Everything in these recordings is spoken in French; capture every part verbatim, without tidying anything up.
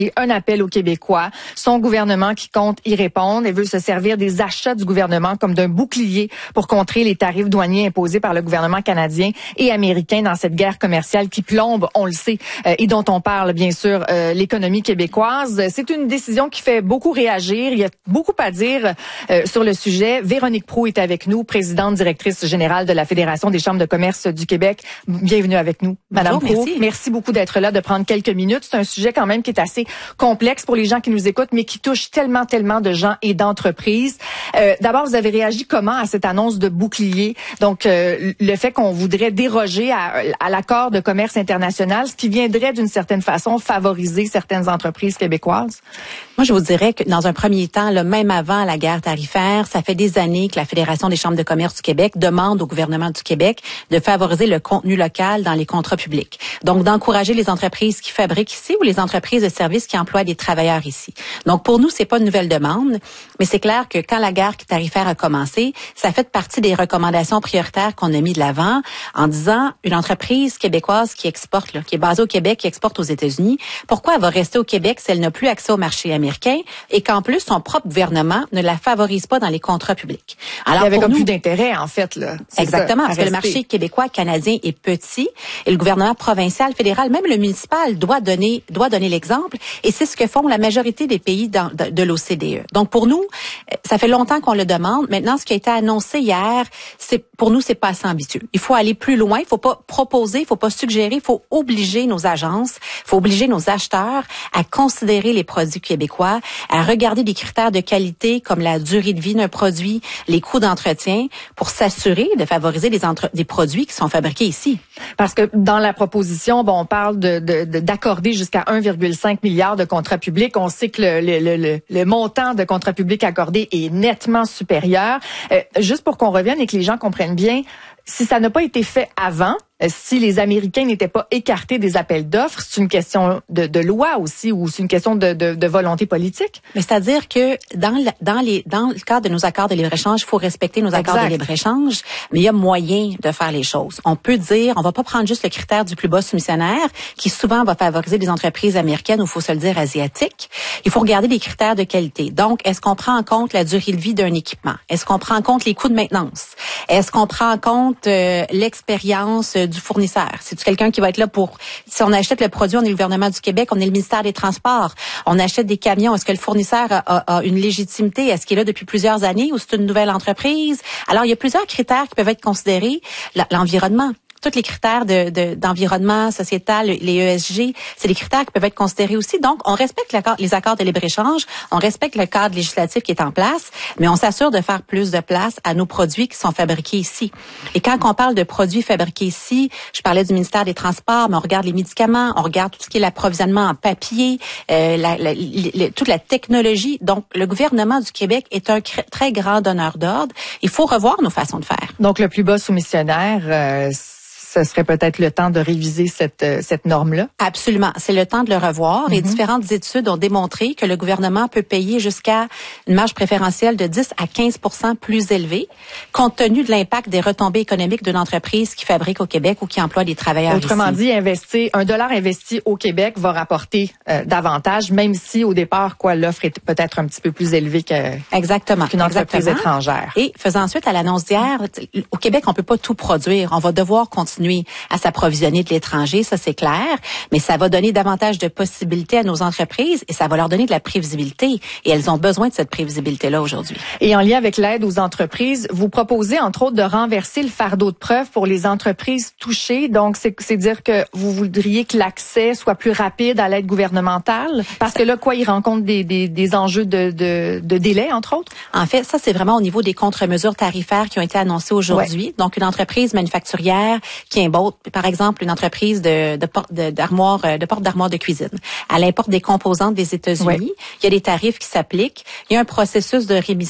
Un appel aux Québécois, son gouvernement qui compte y répondre et veut se servir des achats du gouvernement comme d'un bouclier pour contrer les tarifs douaniers imposés par le gouvernement canadien et américain dans cette guerre commerciale qui plombe, on le sait, euh, et dont on parle bien sûr euh, l'économie québécoise. C'est une décision qui fait beaucoup réagir. Il y a beaucoup à dire euh, sur le sujet. Véronique Proulx est avec nous, présidente directrice générale de la Fédération des chambres de commerce du Québec. Bienvenue avec nous, Madame Proulx. Merci. merci beaucoup d'être là, de prendre quelques minutes. C'est un sujet quand même qui est assez complexe pour les gens qui nous écoutent, mais qui touche tellement, tellement de gens et d'entreprises. Euh, D'abord, vous avez réagi comment à cette annonce de bouclier? Donc, euh, le fait qu'on voudrait déroger à, à l'accord de commerce international, ce qui viendrait d'une certaine façon favoriser certaines entreprises québécoises? Moi, je vous dirais que dans un premier temps, là, même avant la guerre tarifaire, ça fait des années que la Fédération des chambres de commerce du Québec demande au gouvernement du Québec de favoriser le contenu local dans les contrats publics. Donc, d'encourager les entreprises qui fabriquent ici ou les entreprises de services qui emploient des travailleurs ici. Donc, pour nous, c'est pas une nouvelle demande, mais c'est clair que quand la guerre tarifaire a commencé, ça fait partie des recommandations prioritaires qu'on a mis de l'avant en disant une entreprise québécoise qui exporte, là, qui est basée au Québec, qui exporte aux États-Unis, pourquoi elle va rester au Québec si elle n'a plus accès au marché américain et qu'en plus, son propre gouvernement ne la favorise pas dans les contrats publics. Alors, il y avait comme plus d'intérêt, en fait, là. Exactement, ça, parce que le marché québécois, canadien est petit et le gouvernement provincial, fédéral, même le municipal doit donner, doit donner l'exemple et c'est ce que font la majorité des pays dans, de, de l'O C D E. Donc, pour nous, ça fait longtemps qu'on le demande. Maintenant, ce qui a été annoncé hier, c'est, pour nous, c'est pas assez ambitieux. Il faut aller plus loin. Il faut pas proposer, il faut pas suggérer, il faut obliger nos agences, il faut obliger nos acheteurs à considérer les produits québécois, à regarder des critères de qualité comme la durée de vie d'un produit, les coûts d'entretien, pour s'assurer de favoriser des, entre- des produits qui sont fabriqués ici. Parce que dans la proposition, bon, on parle de, de, de, d'accorder jusqu'à un virgule cinq milliard de contrats publics. On sait que le, le, le, le montant de contrats publics accordés est nettement supérieur. Euh, juste pour qu'on revienne et que les gens comprennent bien, si ça n'a pas été fait avant, si les Américains n'étaient pas écartés des appels d'offres, c'est une question de, de loi aussi ou c'est une question de, de, de volonté politique? Mais c'est-à-dire que dans le, dans les dans le cadre de nos accords de libre-échange, il faut respecter nos accords exact. de libre-échange, mais il y a moyen de faire les choses. On peut dire, on va pas prendre juste le critère du plus bas soumissionnaire qui souvent va favoriser des entreprises américaines ou, faut se le dire, asiatiques. Il faut regarder les critères de qualité. Donc, est-ce qu'on prend en compte la durée de vie d'un équipement? Est-ce qu'on prend en compte les coûts de maintenance? Est-ce qu'on prend en compte euh, l'expérience euh, du fournisseur? C'est-tu quelqu'un qui va être là pour... Si on achète le produit, on est le gouvernement du Québec, on est le ministère des Transports, on achète des camions. Est-ce que le fournisseur a, a, a une légitimité? Est-ce qu'il est là depuis plusieurs années ou c'est une nouvelle entreprise? Alors, il y a plusieurs critères qui peuvent être considérés. L'environnement. Tous les critères de, de, d'environnement sociétal, les E S G, c'est des critères qui peuvent être considérés aussi. Donc, on respecte l'accord, les accords de libre-échange, on respecte le cadre législatif qui est en place, mais on s'assure de faire plus de place à nos produits qui sont fabriqués ici. Et quand on parle de produits fabriqués ici, je parlais du ministère des Transports, mais on regarde les médicaments, on regarde tout ce qui est l'approvisionnement en papier, euh, la, la, la, toute la technologie. Donc, le gouvernement du Québec est un cr- très grand donneur d'ordre. Il faut revoir nos façons de faire. Donc, le plus bas soumissionnaire... Euh, ce serait peut-être le temps de réviser cette cette norme-là? Absolument. C'est le temps de le revoir. Mm-hmm. Et différentes études ont démontré que le gouvernement peut payer jusqu'à une marge préférentielle de dix à quinze pour cent plus élevée, compte tenu de l'impact des retombées économiques d'une entreprise qui fabrique au Québec ou qui emploie des travailleurs Autrement ici. dit, investir, un dollar investi au Québec va rapporter euh, davantage, même si au départ, quoi, l'offre est peut-être un petit peu plus élevée que, Exactement. qu'une entreprise Exactement. étrangère. Et faisant suite à l'annonce d'hier, au Québec, on peut pas tout produire. On va devoir continuer à s'approvisionner de l'étranger, ça c'est clair, mais ça va donner davantage de possibilités à nos entreprises et ça va leur donner de la prévisibilité. Et elles ont besoin de cette prévisibilité-là aujourd'hui. Et en lien avec l'aide aux entreprises, vous proposez entre autres de renverser le fardeau de preuve pour les entreprises touchées. Donc, c'est, c'est dire que vous voudriez que l'accès soit plus rapide à l'aide gouvernementale? Parce que là, quoi, ils rencontrent des, des, des enjeux de, de, de délai, entre autres? En fait, ça, c'est vraiment au niveau des contre-mesures tarifaires qui ont été annoncées aujourd'hui. Ouais. Donc, une entreprise manufacturière qui importe, par exemple, une entreprise de, de porte de, d'armoire, de porte d'armoire de cuisine. Elle importe des composantes des États-Unis. Ouais. Il y a des tarifs qui s'appliquent. Il y a un processus de rémission.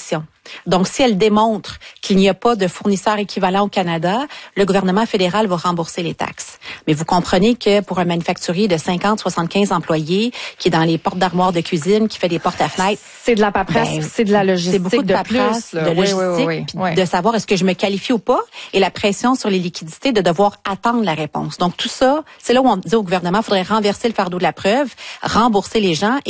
Donc, si elle démontre qu'il n'y a pas de fournisseur équivalent au Canada, le gouvernement fédéral va rembourser les taxes. Mais vous comprenez que pour un manufacturier de cinquante, soixante-quinze employés, qui est dans les portes d'armoires de cuisine, qui fait des portes à fenêtres, c'est de la paperasse, ben, c'est de la logistique, c'est beaucoup de, de paperasse, plus, de logistique, oui, oui, oui, oui. de savoir est-ce que je me qualifie ou pas, et la pression sur les liquidités de devoir attendre la réponse. Donc tout ça, c'est là où on dit au gouvernement, il faudrait renverser le fardeau de la preuve, rembourser les gens.